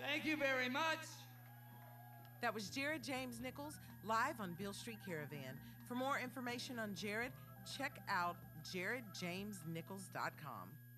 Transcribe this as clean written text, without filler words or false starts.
Thank you very much. That was Jared James Nichols live on Beale Street Caravan. For more information on Jared, check out jaredjamesnichols.com.